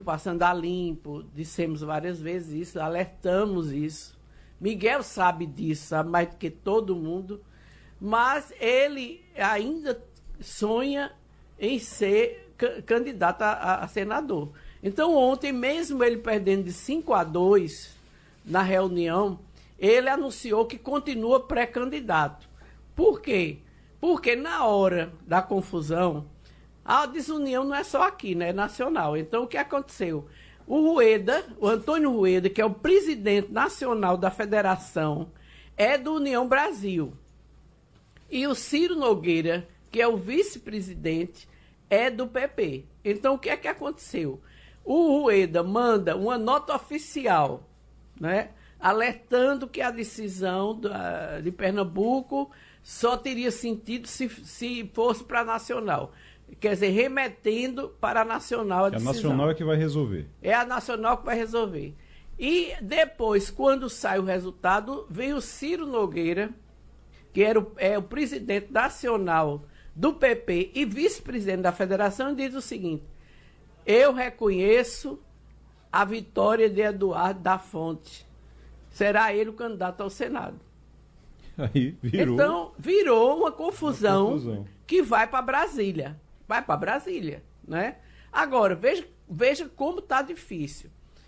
passando a limpo, dissemos várias vezes isso, alertamos isso. Miguel sabe disso, sabe mais do que todo mundo, mas ele ainda sonha em ser candidato a senador. Então, ontem, mesmo ele perdendo de 5-2 na reunião, ele anunciou que continua pré-candidato. Por quê? Porque na hora da confusão, a desunião não é só aqui, né? É nacional. Então, o que aconteceu? O Antônio Rueda, que é o presidente nacional da federação, é do União Brasil. E o Ciro Nogueira, que é o vice-presidente, é do PP. Então, o que é que aconteceu? O Rueda manda uma nota oficial, né, alertando que a decisão de Pernambuco só teria sentido se fosse para a Nacional. Quer dizer, remetendo para a Nacional a decisão. A Nacional é que vai resolver. É a Nacional que vai resolver. E depois, quando sai o resultado, vem o Ciro Nogueira, que é o presidente nacional do PP e vice-presidente da federação, e diz o seguinte: eu reconheço a vitória de Eduardo da Fonte. Será ele o candidato ao Senado. Aí virou. Então, virou uma confusão que vai para Brasília. Vai para Brasília, né? Agora, veja como está difícil.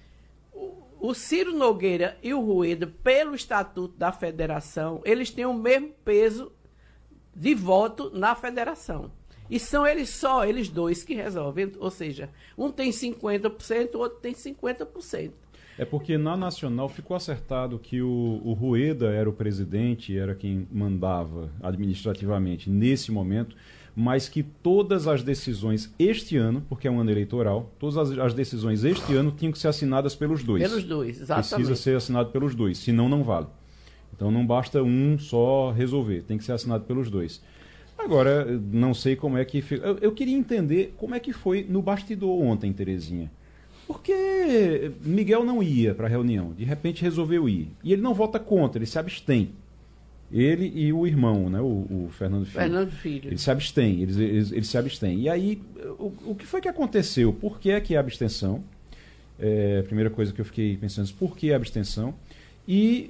O Ciro Nogueira e o Rueda, pelo Estatuto da Federação, eles têm o mesmo peso de voto na federação. E são eles dois que resolvem. Ou seja, um tem 50%, o outro tem 50%. É porque na Nacional ficou acertado que o Rueda era o presidente, era quem mandava administrativamente nesse momento, mas que todas as decisões este ano, porque é um ano eleitoral, todas as decisões este ano tinham que ser assinadas pelos dois. Pelos dois, exatamente. Precisa ser assinado pelos dois, senão não vale. Então não basta um só resolver, tem que ser assinado pelos dois. Agora, não sei como é que... Eu queria entender como é que foi no bastidor ontem, Terezinha. Porque Miguel não ia para a reunião, de repente resolveu ir. E ele não vota contra, ele se abstém. Ele e o irmão, né, o Fernando Filho. Fernando Filho. Eles se abstêm, eles se abstêm. E aí, o que foi que aconteceu? Por que é que a abstenção? A primeira coisa que eu fiquei pensando, por que a abstenção? E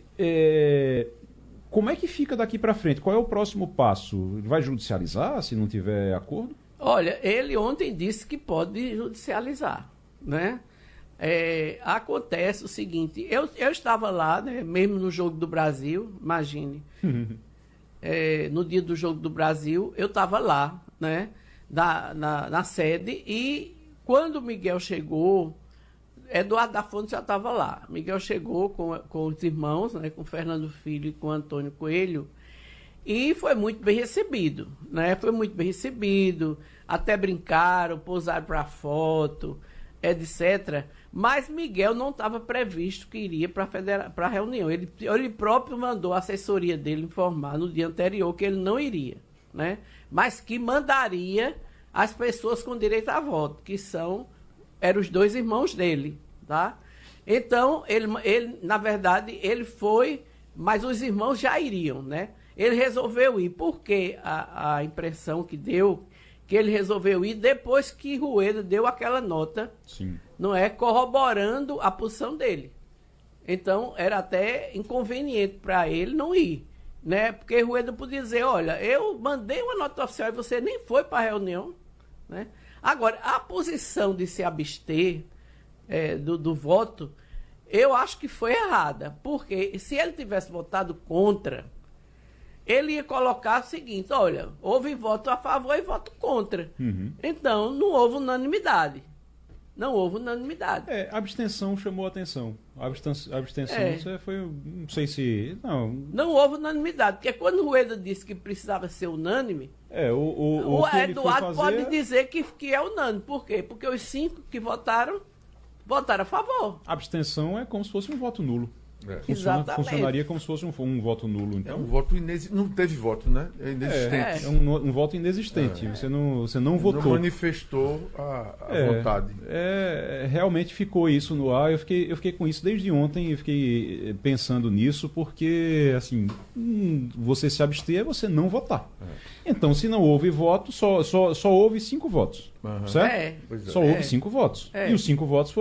como é que fica daqui para frente? Qual é o próximo passo? Vai judicializar se não tiver acordo? Olha, ele ontem disse que pode judicializar, né? Acontece o seguinte, eu estava lá, né, mesmo no Jogo do Brasil, imagine, no dia do Jogo do Brasil, eu estava lá, né, na sede, e quando o Miguel chegou, Eduardo da Fonte já estava lá. Miguel chegou com os irmãos, né, com o Fernando Filho e com o Antônio Coelho, e foi muito bem recebido, né? Foi muito bem recebido, até brincaram, pousaram para foto, etc. Mas Miguel não estava previsto que iria para a reunião. Ele próprio mandou a assessoria dele informar no dia anterior que ele não iria, né? Mas que mandaria as pessoas com direito a voto, que eram os dois irmãos dele, tá? Então, ele na verdade, ele foi, mas os irmãos já iriam, né? Ele resolveu ir, porque a impressão que deu, que ele resolveu ir depois que Rueda deu aquela nota, sim, não é, corroborando a posição dele. Então, era até inconveniente para ele não ir, né? Porque Rueda podia dizer, olha, eu mandei uma nota oficial e você nem foi para a reunião, né? Agora, a posição de se abster do voto, eu acho que foi errada, porque se ele tivesse votado contra, ele ia colocar o seguinte, olha, houve voto a favor e voto contra. Uhum. Então, não houve unanimidade. Não houve unanimidade. A abstenção chamou a atenção. A abstenção foi, não sei se... Não houve unanimidade, porque quando o Rueda disse que precisava ser unânime, o Eduardo pode dizer que é unânime. Por quê? Porque os 5 que votaram a favor. A abstenção é como se fosse um voto nulo. Funcionaria como se fosse um voto nulo. Então. É um voto não teve voto, né? É inexistente. É um voto inexistente. Você não votou. Não manifestou a vontade. Realmente ficou isso no ar. Eu fiquei com isso desde ontem. Eu fiquei pensando nisso porque, assim, você se abster é você não votar. Então, se não houve voto, só houve 5 votos. Certo? Só houve 5 votos. E os 5 votos foram